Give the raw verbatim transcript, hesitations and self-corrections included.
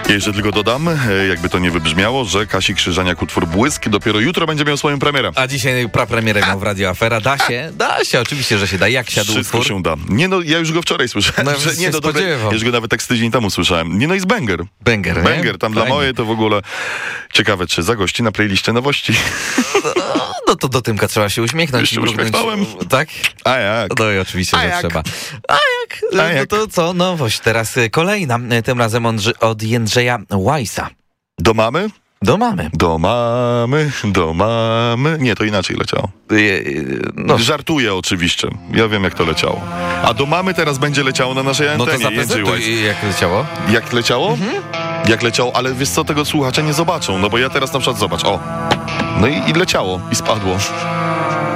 Ja jeszcze tylko dodam, jakby to nie wybrzmiało, że Kasi Krzyżaniak utwór Błysk dopiero jutro będzie miał swoją premierę. A dzisiaj prapremierę miał w Radio Afera. Da się? Da się, oczywiście, że się da. Jak siadł Wszystko utwór? się da. Nie no, ja już go wczoraj słyszałem. No, że, się nie, no, dobra, ja już go nawet tak z tydzień temu słyszałem. Nie no, jest banger. Banger, nie? Banger, tam Fajnie. dla mojej to w ogóle ciekawe, czy zagości na playliście nowości. No to do Tymka trzeba się uśmiechnąć. Już się i mrugnąć. uśmiechnąłem. Tak? A jak? No i oczywiście, A że jak? trzeba. A jak? A No jak? to co? Nowość. Teraz y, kolejna. Y, Tym razem od, od Jędrzeja Łajsa. Do mamy? Do mamy. Do mamy, do mamy. Nie, to inaczej leciało. Y, y, No, Żartuję oczywiście. Ja wiem, jak to leciało. A do mamy teraz będzie leciało na naszej no to antenie. Jędrzej Łajs. zaprezentuj, jak leciało. Jak leciało? Jak leciało, ale wiesz co, tego słuchacze nie zobaczą, no bo ja teraz na przykład zobacz, o. No i, i leciało, i spadło.